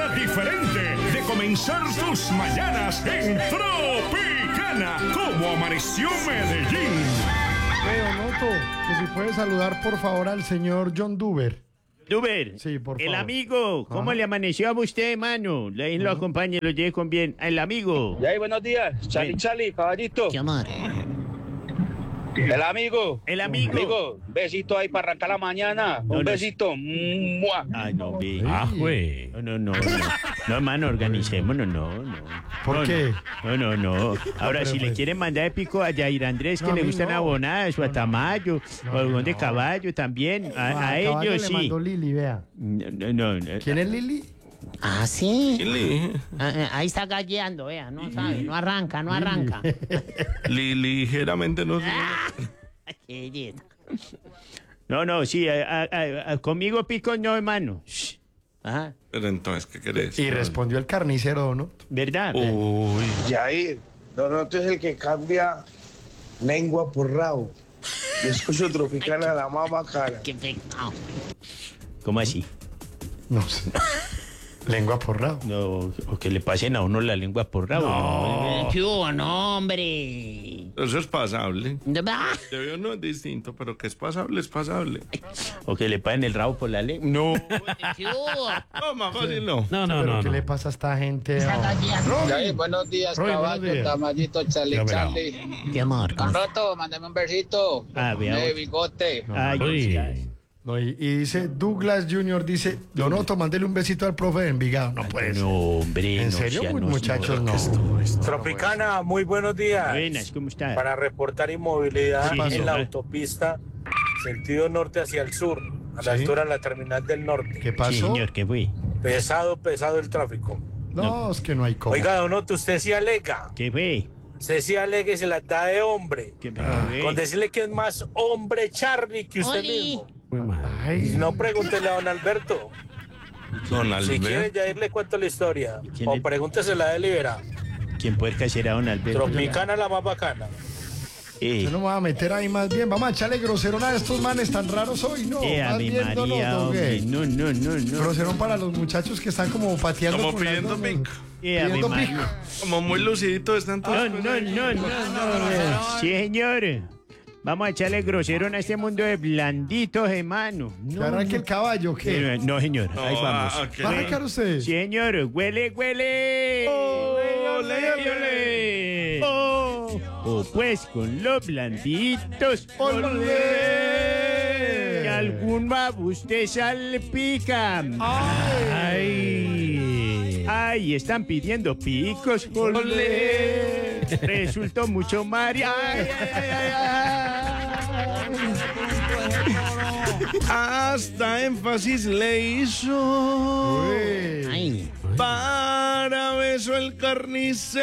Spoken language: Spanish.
manera diferente de comenzar tus mañanas en Tropicana. ¿Cómo amaneció Medellín? Noto, que si puede saludar por favor al señor John Duber. Duber, Sí, por el favor. amigo, ¿cómo le amaneció a usted, mano? Le lo acompañe, lo lleve con bien. El amigo. Y ahí, buenos días. Charlie, caballito. ¿Qué amor? El amigo. El amigo. Amigo, besito ahí para arrancar la mañana. No, Un no. besito. ¡Mua! Ay, no, ve. güey. No, hermano, organicémonos, no. ¿Por No, qué? No. Ahora, pero si le pues- quieren mandar de pico a Yair Andrés, que No, a le mí gustan no. abonadas, o a Tamayo, o algún de caballo también, a Caballo ellos le sí. mandó Lili, vea. No. ¿Quién es Lili? Ah, sí. Lili, Ahí está galleando, vea, no sabe, no arranca. ligeramente no sé. Qué belleza. No, sí, conmigo pico no, hermano. Shh. Ajá, Pero entonces, ¿qué querés? Y respondió el carnicero, ¿no? ¿verdad? Uy, Yair, Donoto es el que cambia lengua por rabo. Yo escucho Tropicana, la más bacana. Qué pecado. ¿Cómo así? No sé. Lengua por rabo. No, o que le pasen a uno la lengua por rabo. No. ¿Qué hubo? No, hombre. eso es pasable. Ah, De no es distinto, pero que es pasable, es pasable. O que le pasen el rabo por la lengua. No. ¿Qué hubo? No, más fácil no. ¿Pero qué le pasa a esta gente? Yair, buenos días, Roy, caballo, buenos días. Tamayito, Charlie. Qué amor. Roto, mándame un besito. Ah, vea. Bigote. Ay, No, y dice Douglas Jr. dice, Donoto, mándele un besito al profe de Envigado. No puede ser. no, hombre. ¿En no, serio, sea, muchachos? No. Tropicana, muy buenos días. Buenas, ¿cómo está? Para reportar inmovilidad Sí, en la sí. autopista, sentido norte hacia el sur, a la Sí. altura de la terminal del norte. ¿Qué Sí, pasó? señor, ¿qué fue? Pesado el tráfico. No, es que no hay cómo. Oiga, Donoto, usted sí alega. ¿Qué fue? Usted sí alega y se la da de hombre. ¿Qué Ah. fue? Con decirle que es más hombre Charlie que usted Oli. mismo. Ay, No pregúntele a don Alberto. Don Si quiere, Alberto. ya le cuento la historia. ¿Quién O es? pregúntesela a Delibera. ¿Quién puede caer a don Alberto? Tropicana, la más bacana. yo no me voy a meter ahí más bien. Vamos a echarle groserón a estos manes tan raros hoy. No, más Ave bien, María, Donoto, hombre. ¿qué? No. Groserón para los muchachos que están como pateando. Como con las pidiendo dos pico. manos. Ave Pidiendo María. pico. Como muy lucidito están todos. No. Sí, señor. Vamos a echarle groserón a este mundo de blanditos, hermano. Que arranque el caballo, ¿qué? No, señor. Ahí vamos. ok. ¿Va a arrancar usted? Sí, señor. Huele. Ole. O pues con los blanditos. ¡Olé! Y algún mabus te salpica. Ay, están pidiendo picos. Olé. Resultó mucho María. Hasta énfasis le hizo. Uy. Ay. Para beso el carnicero.